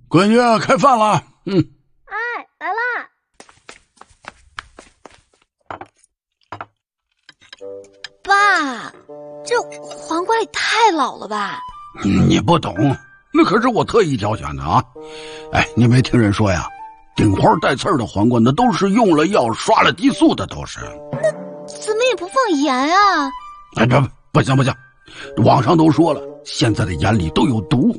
闺女，开饭了。 哎，来啦！爸，这黄瓜也太老了吧？ 你不懂，那可是我特意挑选的啊！哎，你没听人说呀？顶花带刺的黄瓜，那都是用了药、刷了激素的，都是。 那怎么也不放盐啊？ 哎，不行，网上都说了，现在的盐里都有毒。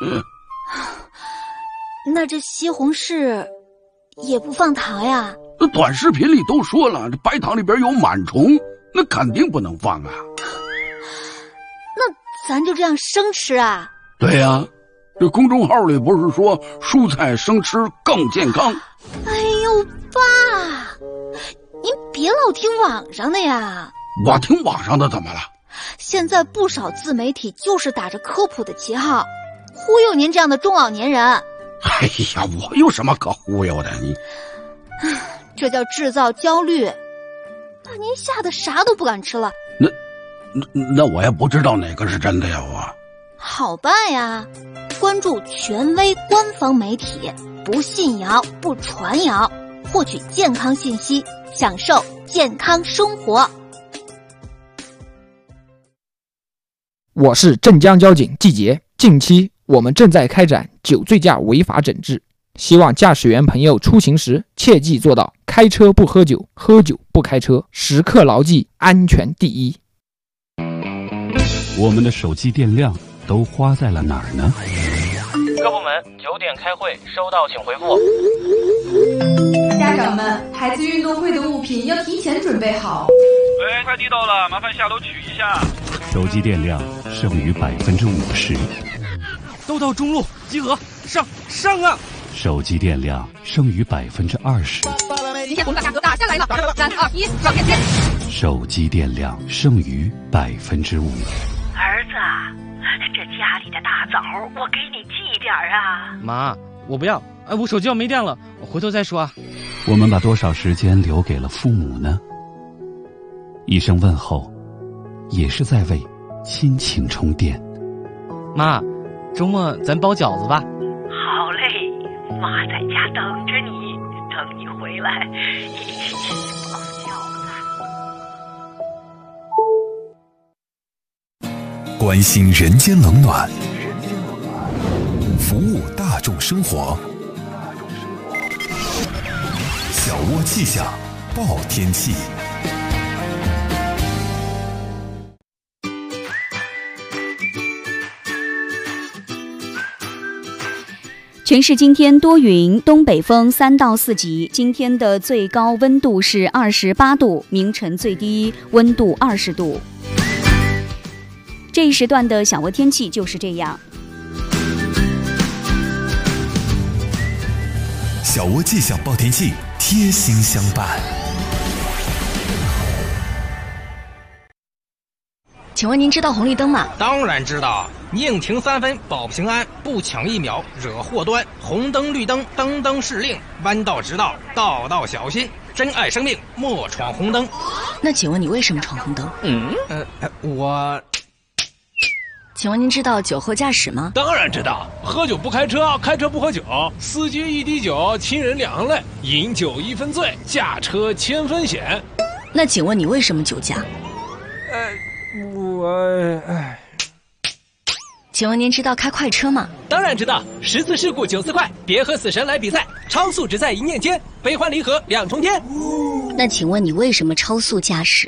那这西红柿也不放糖呀？ 那短视频里都说了，这白糖里边有螨虫，那肯定不能放啊。 那咱就这样生吃啊？ 对呀，这公众号里不是说蔬菜生吃更健康？ 哎呦，爸，您别老听网上的呀。 我听网上的怎么了？ 现在不少自媒体就是打着科普的旗号，忽悠您这样的中老年人。 哎呀，我有什么可忽悠的？你， 这叫制造焦虑，把您吓得啥都不敢吃了。 那我也不知道哪个是真的呀，我。 好办呀，关注权威官方媒体，不信谣不传谣，获取健康信息，享受健康生活。 我是镇江交警季杰，近期我们正在开展酒醉驾违法整治，希望驾驶员朋友出行时切记做到开车不喝酒，喝酒不开车，时刻牢记安全第一。 我们的手机电量都花在了哪儿呢？ 各部门9点开会，收到请回复。 家长们，孩子运动会的物品要提前准备好。 喂，快递到了，麻烦下楼取一下。 手机电量剩余50%。 都到中路集合，上啊！ 手机电量剩余20%。 今天我们把价格打下来了，3、2、1，上线接。 手机电量剩余5%。 儿子，这家里的大枣我给你寄点啊。 妈，我不要，我手机要没电了，我回头再说啊。 我们把多少时间留给了父母呢？一声问候，也是在为亲情充电。 妈，周末咱包饺子吧。 好嘞，妈在家等着你，等你回来一起包饺子。关心人间冷暖，服务大众生活。小窝气象报天气。 全市今天多云，东北风3到4级。今天的最高温度是28度，明晨最低温度20度。这一时段的小窝天气就是这样。 小窝气象报天气，贴心相伴。 请问您知道红绿灯吗？ 当然知道，宁停3分保平安，不抢1秒惹祸端。红灯绿灯，灯灯是令，弯道直道，道道小心。珍爱生命，莫闯红灯。 那请问你为什么闯红灯？ 我。 请问您知道酒后驾驶吗？ 当然知道，喝酒不开车，开车不喝酒，司机一滴酒，亲人两行泪，饮酒1分醉，驾车1000分险。 那请问你为什么酒驾？请问您知道开快车吗？ 当然知道，10次事故9次快，别和死神来比赛，超速只在一念间，悲欢离合2重天。 那请问你为什么超速驾驶？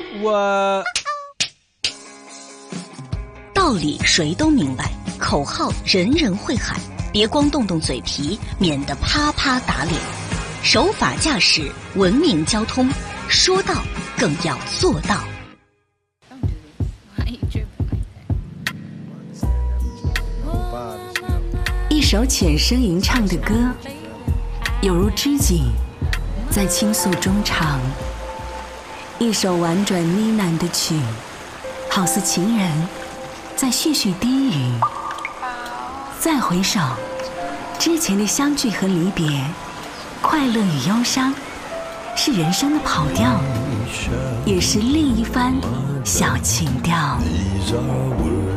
道理谁都明白，口号人人会喊，别光动动嘴皮，免得啪啪打脸。守法驾驶，文明交通，说到更要做到。 一首浅声吟唱的歌，有如知己在倾诉衷肠；一首婉转呢喃的曲，好似情人在絮絮低语。再回首，之前的相聚和离别，快乐与忧伤，是人生的跑调，也是另一番小情调。